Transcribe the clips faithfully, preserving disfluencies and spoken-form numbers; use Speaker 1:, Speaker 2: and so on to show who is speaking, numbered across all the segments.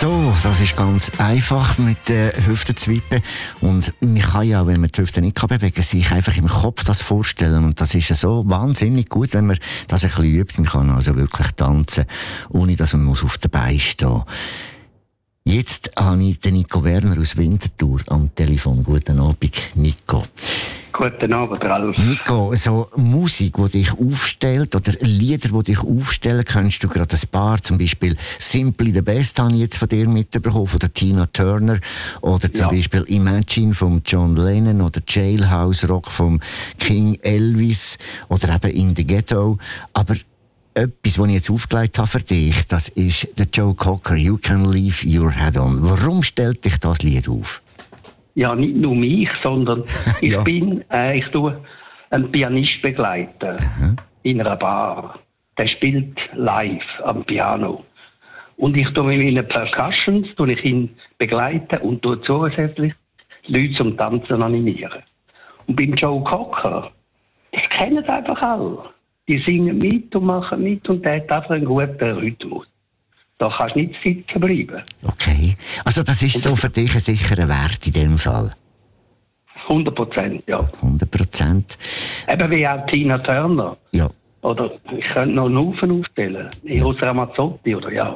Speaker 1: So, das ist ganz einfach mit den Hüftenzwippen. Und man kann ja, wenn man die Hüfte nicht bewegen kann, sich einfach im Kopf das vorstellen. Und das ist ja so wahnsinnig gut, wenn man das ein bisschen übt. Man kann also wirklich tanzen, ohne dass man auf den Beinen stehen muss. Jetzt habe ich den Nico Werner aus Winterthur am Telefon. Guten Abend, Nico.
Speaker 2: Guten Abend, Ralf.
Speaker 1: Nico, so Musik, die dich aufstellt, oder Lieder, die dich aufstellen, kennst du gerade ein paar, zum Beispiel Simply the Best habe ich jetzt von dir mitbekommen, von der Tina Turner, oder zum ja. Beispiel Imagine von John Lennon, oder Jailhouse Rock von King Elvis, oder eben In the Ghetto. Aber etwas, was ich jetzt aufgelegt habe für dich, das ist der Joe Cocker, You Can Leave Your Head On. Warum stellt dich das Lied auf?
Speaker 2: Ja, nicht nur mich, sondern ich
Speaker 1: ja.
Speaker 2: bin, äh, ich tue einen Pianist begleiten mhm. in einer Bar. Der spielt live am Piano. Und ich tue mit meinen Percussions, tue ich ihn begleiten und tue zusätzlich Leute zum Tanzen animieren. Und beim Joe Cocker, das kennen einfach alle. Die singen mit und machen mit und der hat einfach einen guten Rhythmus. Da kannst du nicht sitzen bleiben.
Speaker 1: Okay. Also das ist und so für dich ein sicherer Wert in dem Fall?
Speaker 2: hundert Prozent, ja.
Speaker 1: hundert Prozent.
Speaker 2: Eben wie auch Tina Turner.
Speaker 1: Ja.
Speaker 2: Oder ich könnte noch einen Haufen aufstellen. Eros ja. Ramazzotti, oder ja.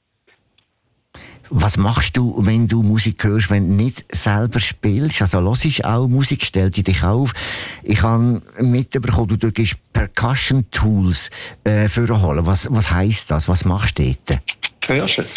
Speaker 1: Was machst du, wenn du Musik hörst, wenn du nicht selber spielst? Also hörst du auch Musik, stellt die dich auf? Ich habe mitbekommen, du gehst Percussion Tools äh, vorholen. Was, was heisst das? Was machst du dort?
Speaker 2: Hörst du es?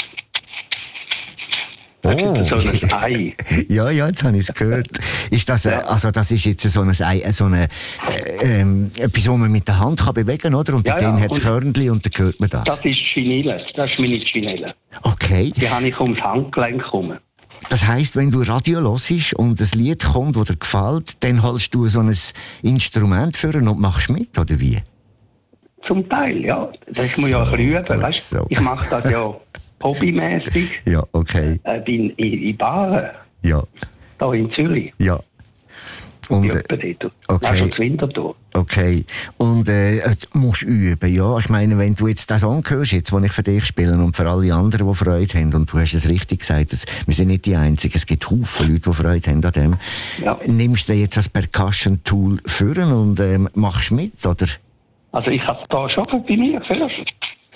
Speaker 1: Oh.
Speaker 2: So ein Ei.
Speaker 1: ja, ja, jetzt habe ich es gehört. Ist das, ja. also das ist jetzt so ein Ei, so eine, äh, ähm, etwas, was man mit der Hand kann bewegen kann, oder? Und
Speaker 2: ja,
Speaker 1: dann
Speaker 2: ja.
Speaker 1: hat es Körnchen und dann hört man das.
Speaker 2: Das ist Chinelle. Das ist meine Chinelle.
Speaker 1: Okay.
Speaker 2: Die habe ich ums Handgelenk gekommen.
Speaker 1: Das heisst, wenn du Radio hörst und ein Lied kommt, das dir gefällt, dann holst du so ein Instrument für und machst mit, oder wie?
Speaker 2: Zum Teil, ja. Das muss ja ein bisschen üben, weißt?
Speaker 1: So.
Speaker 2: Ich mache das ja hobbymäßig.
Speaker 1: Ja, okay.
Speaker 2: Äh, in, in, in Baren.
Speaker 1: Ja.
Speaker 2: Da in Zürich.
Speaker 1: Ja. Und, äh,
Speaker 2: okay. Winterthur.
Speaker 1: Okay. Und äh, du musst üben, ja. Ich meine, wenn du jetzt das anhörst, jetzt, was ich für dich spiele und für alle anderen, die Freude haben, und du hast es richtig gesagt, es, wir sind nicht die Einzigen, es gibt Haufen Leute, die Freude haben an dem. Ja. Nimmst du jetzt das Percussion-Tool führen und ähm, machst mit, oder?
Speaker 2: Also ich habe es da schon bei mir gehört.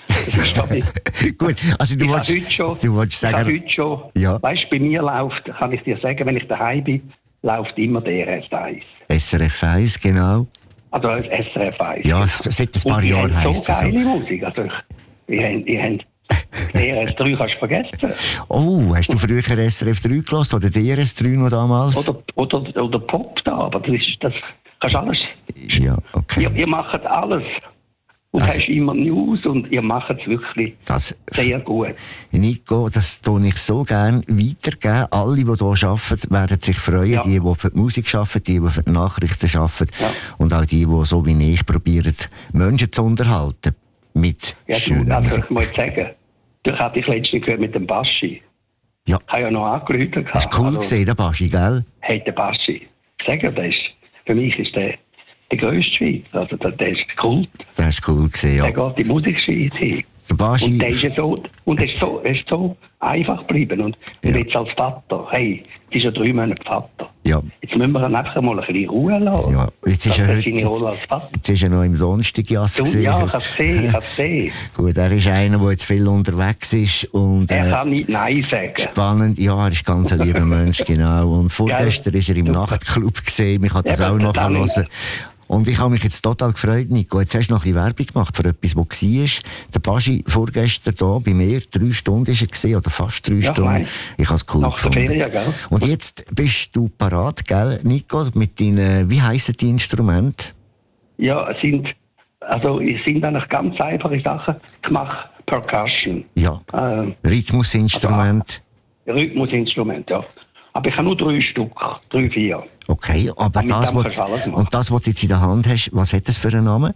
Speaker 1: Gut, also du wolltest, du wolltest sagen...
Speaker 2: Ich heute schon,
Speaker 1: ja.
Speaker 2: Weißt du, bei mir läuft, kann ich dir sagen, wenn ich daheim bin, läuft immer der R S eins.
Speaker 1: S R F eins, genau.
Speaker 2: Also S R F eins.
Speaker 1: Ja, seit ein paar Jahren heisst es
Speaker 2: so. geile Musik. Also ich, ich, ich, ich, D R S drei kannst du vergessen.
Speaker 1: Oh, hast du früher S R F drei gehört oder D R S drei noch damals?
Speaker 2: Oder, oder, oder Pop da, aber das, ist, das kannst du alles.
Speaker 1: Ja, okay.
Speaker 2: Ihr, ihr macht alles. Und also, hast immer News und ihr macht es wirklich das, sehr gut.
Speaker 1: Nico, das tue ich so gerne weitergeben. Alle, die hier arbeiten, werden sich freuen. Ja. Die, die für die Musik arbeiten, die, die für die Nachrichten arbeiten. Ja. Und auch die, die so wie ich probieren, Menschen zu unterhalten. Mit
Speaker 2: ja,
Speaker 1: schönen
Speaker 2: also,
Speaker 1: Musik.
Speaker 2: Ich muss sagen, das hatte ich letztens gehört mit dem Baschi.
Speaker 1: Ja.
Speaker 2: Ich habe ja noch angerufen.
Speaker 1: Das ist cool also, gesehen, der Baschi, gell?
Speaker 2: Hey, der Baschi. Ich sage dir, für mich ist der der grösste Schweiz. Also der, der ist Kult.
Speaker 1: Der ist cool gesehen, ja.
Speaker 2: Der geht die Musikschweiz hin.
Speaker 1: Der Baschi.
Speaker 2: Und der ist so, und er ist so, er ist so einfach geblieben. Und ja. jetzt als Vater, hey, jetzt ist er drei Monate Vater.
Speaker 1: Ja.
Speaker 2: Jetzt müssen wir ihn nachher mal ein bisschen Ruhe lassen.
Speaker 1: Ja, jetzt ist er heute,
Speaker 2: seine Rolle als Vater.
Speaker 1: Jetzt ist er noch im Donnerstagjass gesehen.
Speaker 2: Ja, ich habe es gesehen, ich habe es gesehen.
Speaker 1: Gut, er ist einer, der jetzt viel unterwegs ist. Und,
Speaker 2: er
Speaker 1: äh,
Speaker 2: kann nicht Nein sagen.
Speaker 1: Spannend, ja, er ist ganz ein lieber Mensch, genau. Und vorgestern war er im Nachtclub gesehen, ich habe das ja, auch noch hören. Und ich habe mich jetzt total gefreut, Nico. Jetzt hast du noch ein bisschen Werbung gemacht für etwas, was war. Der Baschi vorgestern hier bei mir, drei Stunden war er gesehen, oder fast drei ja, Stunden. Nein. Ich habe es cool
Speaker 2: nach
Speaker 1: gefunden.
Speaker 2: Ferien, gell?
Speaker 1: Und jetzt bist du parat, gell, Nico, mit deinen, wie heissen die Instrumente?
Speaker 2: Ja, es sind, also, es sind eigentlich ganz einfache Sachen. Ich mache Percussion.
Speaker 1: Ja, ähm, Rhythmusinstrument.
Speaker 2: Also, Rhythmusinstrument, ja. Aber ich habe nur drei Stück, drei, vier.
Speaker 1: Okay, aber das, was, und das, was du jetzt in der Hand hast, was hat das für einen Namen?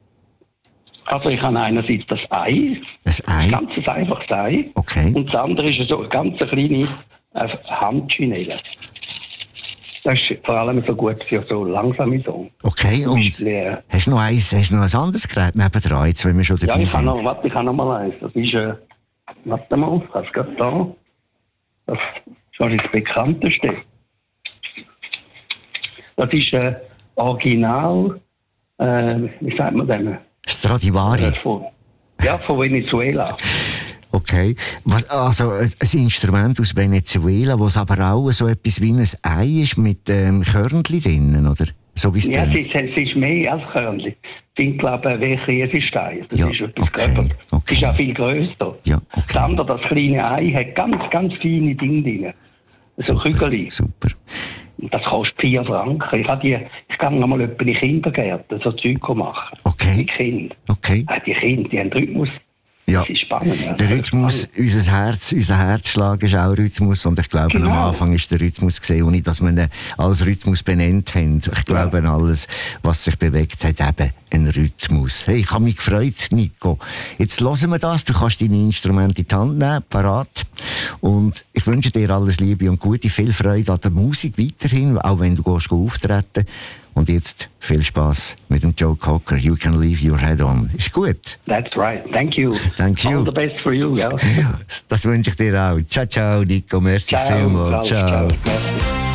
Speaker 2: Also ich habe einerseits das Ei,
Speaker 1: das Ei?
Speaker 2: Ein ganz einfaches Ei.
Speaker 1: Okay.
Speaker 2: Und das andere ist so eine ganz kleine äh, Handschinelle. Das ist vor allem so gut für so langsame Songs.
Speaker 1: Okay, und äh, hast du noch eins, hast du noch ein anderes Gerät nebendran, jetzt, wenn wir schon dabei
Speaker 2: ja, ich
Speaker 1: sind?
Speaker 2: Ja, warte, ich habe noch mal eins. Das ist äh, warte mal, ich habe es gerade da. Das ist wahrscheinlich das bekannteste. Das ist ein äh, Original, äh, wie sagt man denn?
Speaker 1: Stradivari.
Speaker 2: Äh, von, ja, von Venezuela.
Speaker 1: Okay. Was, also ein Instrument aus Venezuela, wo es aber auch so etwas wie ein Ei ist mit ähm, Körnchen drinnen, oder? So wie es
Speaker 2: ja, es ist, es ist mehr als Körnchen. Ich finde, glaube ich, wie Käsestein. Das
Speaker 1: ja,
Speaker 2: ist etwas
Speaker 1: okay,
Speaker 2: größer.
Speaker 1: okay.
Speaker 2: Es ist auch viel grösser.
Speaker 1: Ja, okay.
Speaker 2: Das andere, das kleine Ei, hat ganz, ganz feine Dinge drin. So Kügel.
Speaker 1: Super.
Speaker 2: Das kostet vier Franken. Ich, die, ich gehe einmal in die Kindergärten, so Zeug machen.
Speaker 1: Okay.
Speaker 2: Die Kinder.
Speaker 1: Okay.
Speaker 2: Die Kinder, die haben Rhythmus.
Speaker 1: Ja.
Speaker 2: Das ist spannend. Ja.
Speaker 1: Der Rhythmus, unser Herz, unser Herzschlag ist auch Rhythmus. Und ich glaube, genau. Am Anfang ist der Rhythmus gesehen, ohne dass wir ihn als Rhythmus benannt haben. Ich glaube, ja. Alles, was sich bewegt hat, eben ein Rhythmus. Hey, ich habe mich gefreut, Nico. Jetzt hören wir das. Du kannst deine Instrumente in die Hand nehmen, parat. Und ich wünsche dir alles Liebe und Gute, viel Freude an der Musik weiterhin, auch wenn du gehst auftreten. Und jetzt viel Spaß mit dem Joe Cocker. You can leave your head on. Ist gut?
Speaker 2: That's right. Thank you.
Speaker 1: Thank you.
Speaker 2: All the best for you, ja.
Speaker 1: Das wünsche ich dir auch. Ciao, ciao, Nico. Merci
Speaker 2: ciao,
Speaker 1: vielmals. Ciao.
Speaker 2: ciao. ciao.